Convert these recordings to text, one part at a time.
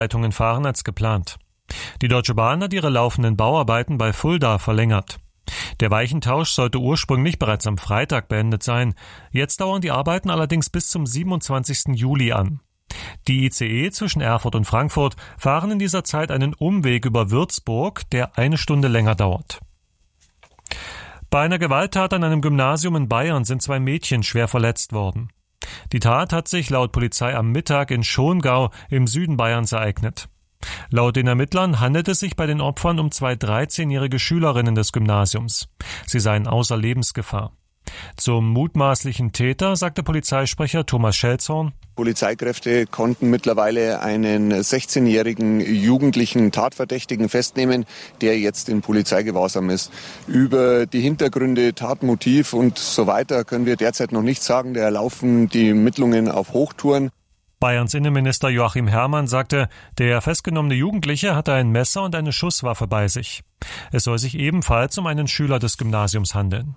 Leitungen fahren als geplant. Die Deutsche Bahn hat ihre laufenden Bauarbeiten bei Fulda verlängert. Der Weichentausch sollte ursprünglich bereits am Freitag beendet sein. Jetzt dauern die Arbeiten allerdings bis zum 27. Juli an. Die ICE zwischen Erfurt und Frankfurt fahren in dieser Zeit einen Umweg über Würzburg, der 1 Stunde länger dauert. Bei einer Gewalttat an einem Gymnasium in Bayern sind 2 Mädchen schwer verletzt worden. Die Tat hat sich laut Polizei am Mittag in Schongau im Süden Bayerns ereignet. Laut den Ermittlern handelt es sich bei den Opfern um 2 13-jährige Schülerinnen des Gymnasiums. Sie seien außer Lebensgefahr. Zum mutmaßlichen Täter sagte Polizeisprecher Thomas Schelzhorn: Polizeikräfte konnten mittlerweile einen 16-jährigen jugendlichen Tatverdächtigen festnehmen, der jetzt in Polizeigewahrsam ist. Über die Hintergründe, Tatmotiv und so weiter können wir derzeit noch nichts sagen. Da laufen die Ermittlungen auf Hochtouren. Bayerns Innenminister Joachim Herrmann sagte, der festgenommene Jugendliche hatte ein Messer und eine Schusswaffe bei sich. Es soll sich ebenfalls um einen Schüler des Gymnasiums handeln.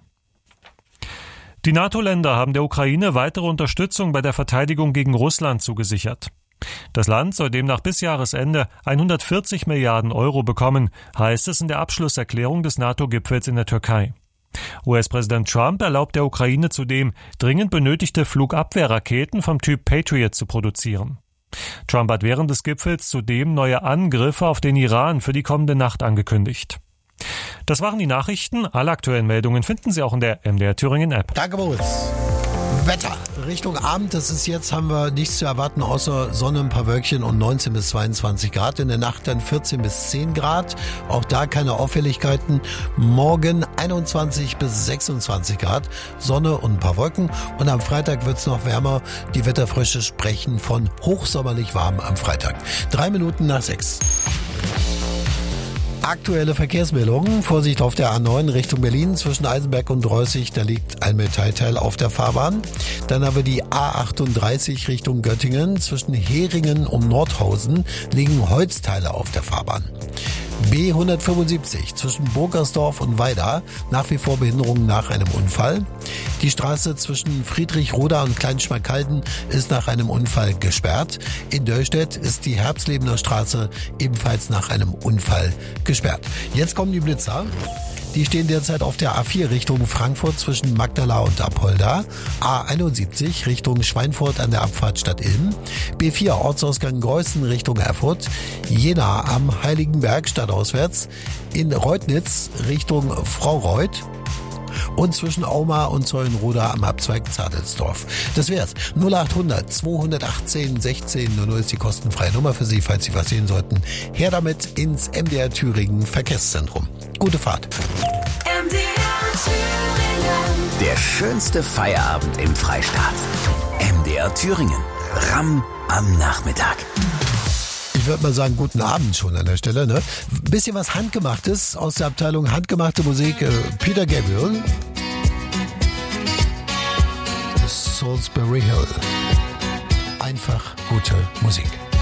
Die NATO-Länder haben der Ukraine weitere Unterstützung bei der Verteidigung gegen Russland zugesichert. Das Land soll demnach bis Jahresende 140 Milliarden Euro bekommen, heißt es in der Abschlusserklärung des NATO-Gipfels in der Türkei. US-Präsident Trump erlaubt der Ukraine zudem, dringend benötigte Flugabwehrraketen vom Typ Patriot zu produzieren. Trump hat während des Gipfels zudem neue Angriffe auf den Iran für die kommende Nacht angekündigt. Das waren die Nachrichten. Alle aktuellen Meldungen finden Sie auch in der MDR Thüringen App. Danke, Moritz. Wetter. Richtung Abend, das ist jetzt, haben wir nichts zu erwarten, außer Sonne, ein paar Wölkchen und 19 bis 22 Grad. In der Nacht dann 14 bis 10 Grad. Auch da keine Auffälligkeiten. Morgen 21 bis 26 Grad. Sonne und ein paar Wolken. Und am Freitag wird's noch wärmer. Die Wetterfrösche sprechen von hochsommerlich warm am Freitag. 3 Minuten nach 6. Aktuelle Verkehrsmeldungen. Vorsicht auf der A9 Richtung Berlin zwischen Eisenberg und Reußig. Da liegt ein Metallteil auf der Fahrbahn. Dann haben wir die A38 Richtung Göttingen. Zwischen Heringen und Nordhausen liegen Holzteile auf der Fahrbahn. B175 zwischen Burgersdorf und Weida. Nach wie vor Behinderungen nach einem Unfall. Die Straße zwischen Friedrichroda und Kleinschmalkalden ist nach einem Unfall gesperrt. In Döllstedt ist die Herbstlebener Straße ebenfalls nach einem Unfall gesperrt. Jetzt kommen die Blitzer. Die stehen derzeit auf der A4 Richtung Frankfurt zwischen Magdala und Apolda, A71 Richtung Schweinfurt an der Abfahrt Stadt-Ilm, B4 Ortsausgang Greußen Richtung Erfurt, Jena am Heiligenberg stadtauswärts, in Reutnitz Richtung Fraureuth und zwischen Auma und Zeulenroda am Abzweig Zadelsdorf. Das wär's. 0800 218 16 00 ist die kostenfreie Nummer für Sie, falls Sie was sehen sollten. Her damit ins MDR Thüringen Verkehrszentrum. Gute Fahrt. MDR Thüringen. Der schönste Feierabend im Freistaat. MDR Thüringen. Ramm am Nachmittag. Ich würde mal sagen, guten Abend schon an der Stelle. Ne? Bisschen was Handgemachtes aus der Abteilung Handgemachte Musik. Peter Gabriel. Salisbury Hill. Einfach gute Musik.